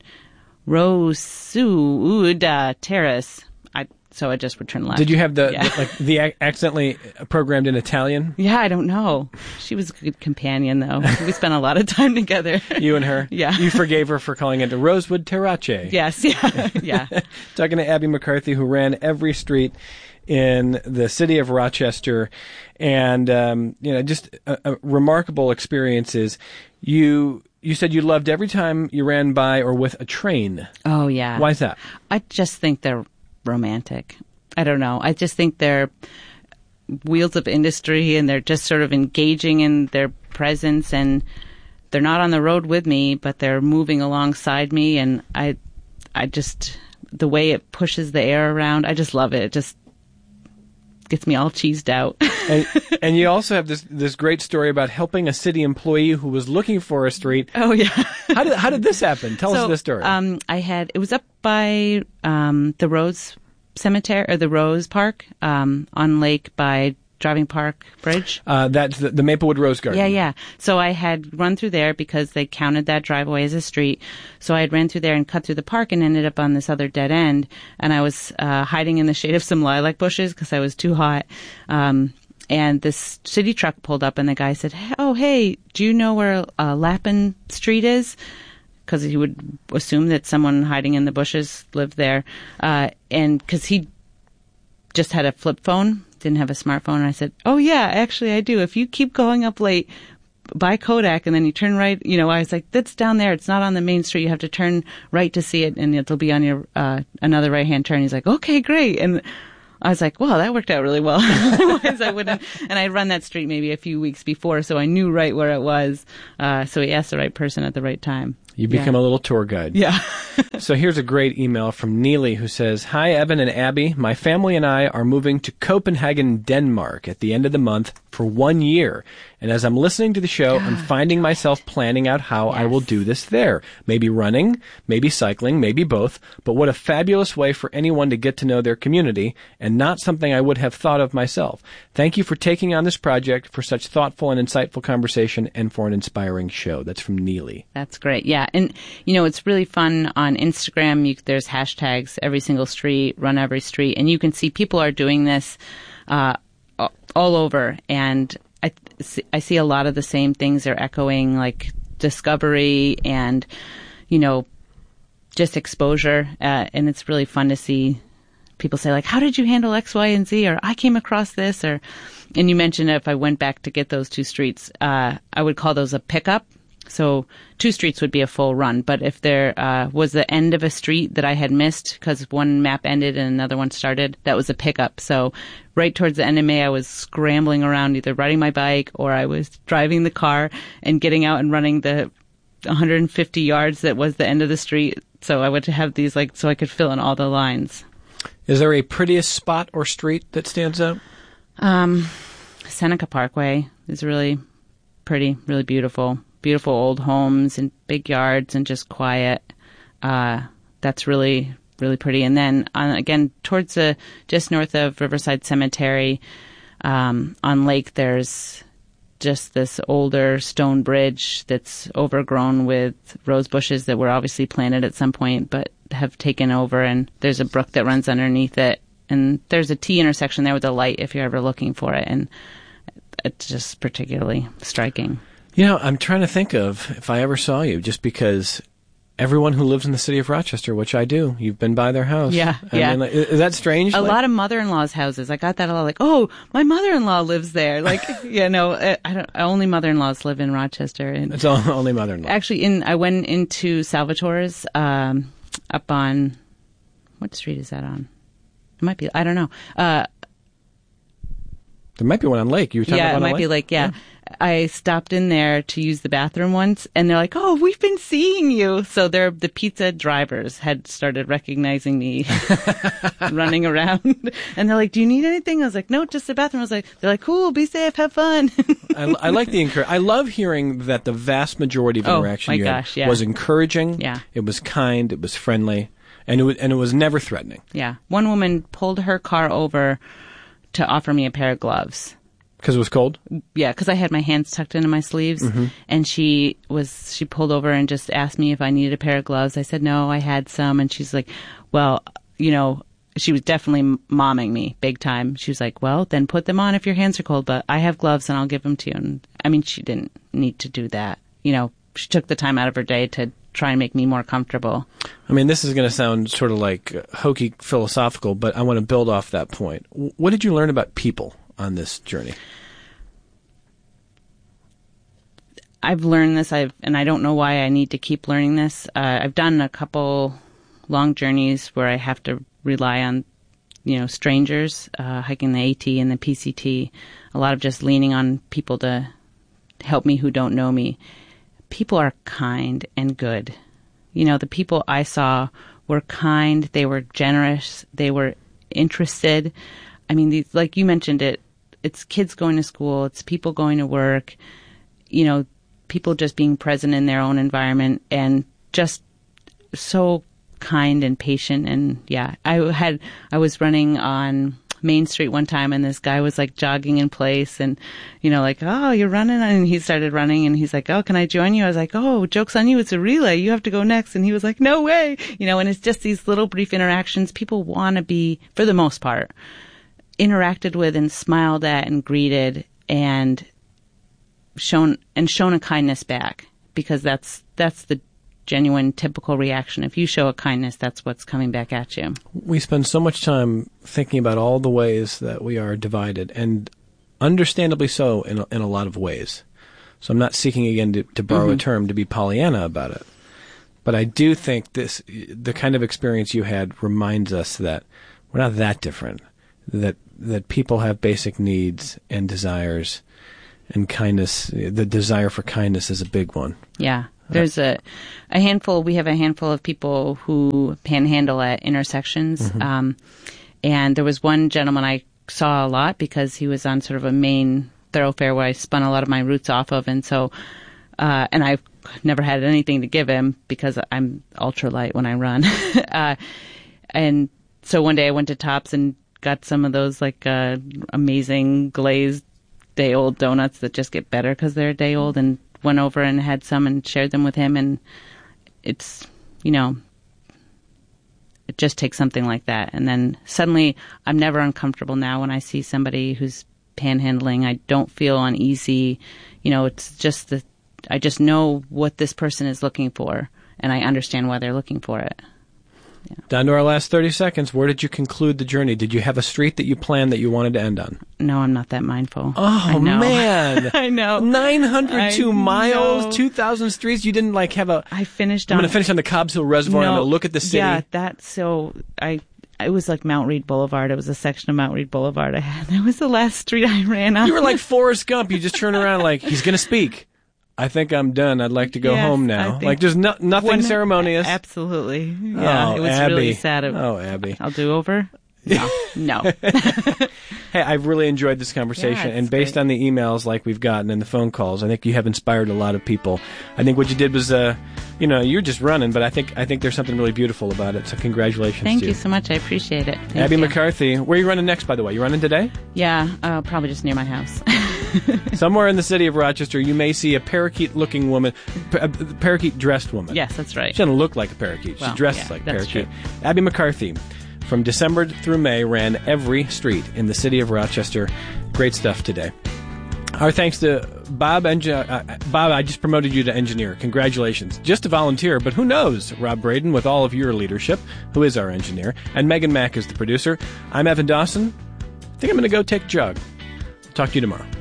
Rosewood uh, Terrace. I so I just would turn left. Did you have the, yeah. the like the ac- accidentally programmed in Italian? Yeah, I don't know. She was a good companion, though. We spent a lot of time together. You and her? Yeah. You forgave her for calling it the Rosewood Terrace. Yes, yeah, yeah. Talking to Abby McCarthy, who ran every street in the city of Rochester, and um, you know, just a, a remarkable experiences. You you said you loved every time you ran by or with a train. Oh yeah. Why is that? I just think they're romantic. I don't know. I just think they're wheels of industry, and they're just sort of engaging in their presence, and they're not on the road with me, but they're moving alongside me, and I I just, the way it pushes the air around, I just love it. It just gets me all cheesed out. and, and you also have this this great story about helping a city employee who was looking for a street. Oh yeah. How did how did this happen? Tell so, us this story. Um, I had it was up by um, the Rose Cemetery or the Rose Park um, on Lake by Driving Park Bridge. Uh, that's the, the Maplewood Rose Garden. Yeah, yeah. So I had run through there because they counted that driveway as a street. So I had ran through there and cut through the park and ended up on this other dead end. And I was uh, hiding in the shade of some lilac bushes because I was too hot. Um, and this city truck pulled up, and the guy said, "Oh, hey, do you know where uh, Lappin Street is?" Because he would assume that someone hiding in the bushes lived there. Uh, and because he just had a flip phone, didn't have a smartphone. And I said, "Oh yeah, actually I do. If you keep going up late by Kodak and then you turn right," you know, I was like, "That's down there. It's not on the main street. You have to turn right to see it, and it'll be on your uh, another right hand turn." He's like, "Okay, great." And I was like, well, that worked out really well. Otherwise, I wouldn't. And I'd run that street maybe a few weeks before, so I knew right where it was. Uh, so he asked the right person at the right time. You become yeah. a little tour guide. Yeah. So here's a great email from Neely who says, Hi, Evan and Abby. My family and I are moving to Copenhagen, Denmark at the end of the month for one year. And as I'm listening to the show, I'm finding myself planning out how yes. I will do this there. Maybe running, maybe cycling, maybe both. But what a fabulous way for anyone to get to know their community, and not something I would have thought of myself. Thank you for taking on this project, for such thoughtful and insightful conversation, and for an inspiring show. That's from Neely. That's great. Yeah. And, you know, it's really fun on Instagram. You, there's hashtags, every single street, run every street. And you can see people are doing this uh, all over. And I, I see a lot of the same things they're echoing, like discovery and, you know, just exposure. Uh, and it's really fun to see people say, like, how did you handle X, Y, and Z? Or I came across this. Or, and you mentioned if I went back to get those two streets, uh, I would call those a pickup. So two streets would be a full run. But if there uh, was the end of a street that I had missed because one map ended and another one started, that was a pickup. So right towards the end of May, I was scrambling around, either riding my bike or I was driving the car and getting out and running the one hundred fifty yards that was the end of the street. So I would have these, like, so I could fill in all the lines. Is there a prettiest spot or street that stands out? Um, Seneca Parkway is really pretty, really beautiful. Beautiful old homes and big yards and just quiet. Uh, that's really, really pretty. And then on, again, towards the, just north of Riverside Cemetery, um, on Lake, there's just this older stone bridge that's overgrown with rose bushes that were obviously planted at some point, but have taken over. And there's a brook that runs underneath it. And there's a T intersection there with a light if you're ever looking for it. And it's just particularly striking. You know, I'm trying to think of if I ever saw you, just because everyone who lives in the city of Rochester, which I do, you've been by their house. Yeah, I yeah. mean, like, is that strange? A like, lot of mother-in-law's houses. I got that a lot. Like, oh, my mother-in-law lives there. Like, you know, I don't. Only mother-in-laws live in Rochester. And it's all, only mother-in-law. Actually, in I went into Salvatore's um, up on what street is that on? It might be. I don't know. Uh, there might be one on Lake. You were talking yeah, about it might on be Lake? Lake. Yeah. yeah. I stopped in there to use the bathroom once, and they're like, oh, we've been seeing you. So they're, the pizza drivers had started recognizing me running around. And they're like, do you need anything? I was like, no, just the bathroom. I was like, they're like, cool, be safe, have fun. I, I like the encourage. I love hearing that the vast majority of interaction oh, my you gosh, had yeah. was encouraging. Yeah. It was kind. It was friendly. And it was, and it was never threatening. Yeah. One woman pulled her car over to offer me a pair of gloves. Because it was cold? Yeah, because I had my hands tucked into my sleeves. Mm-hmm. And she was, she pulled over and just asked me if I needed a pair of gloves. I said, no, I had some. And she's like, well, you know, she was definitely momming me big time. She was like, well, then put them on if your hands are cold, but I have gloves and I'll give them to you. And I mean, she didn't need to do that. You know, she took the time out of her day to try and make me more comfortable. I mean, this is going to sound sort of like hokey philosophical, but I want to build off that point. What did you learn about people on this journey? I've learned this, I've, and I don't know why I need to keep learning this. Uh, I've done a couple long journeys where I have to rely on, you know, strangers, uh, hiking the AT and the P C T. A lot of just leaning on people to help me who don't know me. People are kind and good. You know, the people I saw were kind, they were generous, they were interested. I mean, these, like you mentioned it, it's kids going to school, it's people going to work, you know, people just being present in their own environment and just so kind and patient. And yeah, I had, I was running on Main Street one time and this guy was like jogging in place and, you know, like, oh, you're running. And he started running and he's like, oh, can I join you? I was like, oh, joke's on you. It's a relay. You have to go next. And he was like, no way. You know, and it's just these little brief interactions. People want to be, for the most part, interacted with and smiled at and greeted and shown and shown a kindness back, because that's that's the genuine typical reaction. If you show a kindness, that's what's coming back at you. We spend so much time thinking about all the ways that we are divided, and understandably so in a, in a lot of ways. So I'm not seeking again to, to borrow mm-hmm. a term to be Pollyanna about it, but I do think this the kind of experience you had reminds us that we're not that different. that that people have basic needs and desires, and kindness. The desire for kindness is a big one. Yeah. There's a a handful. We have a handful of people who panhandle at intersections, mm-hmm. um, and there was one gentleman I saw a lot because he was on sort of a main thoroughfare where I spun a lot of my routes off of, and so uh, and I've never had anything to give him because I'm ultralight when I run, uh, and so one day I went to Tops and got some of those like uh, amazing glazed day old donuts that just get better because they're a day old, and went over and had some and shared them with him. And it's, you know, it just takes something like that. And then suddenly I'm never uncomfortable now when I see somebody who's panhandling. I don't feel uneasy. You know, it's just the, I just know what this person is looking for, and I understand why they're looking for it. Yeah. Down to our last thirty seconds. Where did you conclude the journey? Did you have a street that you planned that you wanted to end on? No, I'm not that mindful. Oh, I know. man. I know. nine hundred two I miles, know. two thousand streets. You didn't like have a... I finished I'm on... going to finish on the Cobbs Hill Reservoir. No, I'm going to look at the city. Yeah, that... So I... It was like Mount Read Boulevard. It was a section of Mount Read Boulevard I had. That was the last street I ran on. You were like Forrest Gump. You just turn around like, he's going to speak. I think I'm done. I'd like to go yes, home now. Like, there's no, nothing one, ceremonious. Absolutely. Yeah, oh, it was Abby. really sad. It, oh, Abby. I'll do over? No. No. Hey, I've really enjoyed this conversation. Yeah, and based great. on the emails like we've gotten and the phone calls, I think you have inspired a lot of people. I think what you did was, uh, you know, you're just running, but I think I think there's something really beautiful about it. So congratulations Thank to you you so much. I appreciate it. Thank Abby you. McCarthy. Where are you running next, by the way? You running today? Yeah, uh, probably just near my house. Somewhere in the city of Rochester, you may see a parakeet-looking woman, a parakeet-dressed woman. Yes, that's right. She doesn't look like a parakeet. Well, She dresses yeah, like a that's parakeet. true. Abby McCarthy, from December through May, ran every street in the city of Rochester. Great stuff today. Our thanks to Bob. Enge- uh, Bob, I just promoted you to engineer. Congratulations. Just a volunteer, but who knows? Rob Braden, with all of your leadership, who is our engineer. And Megan Mack is the producer. I'm Evan Dawson. I think I'm going to go take a jog. Talk to you tomorrow.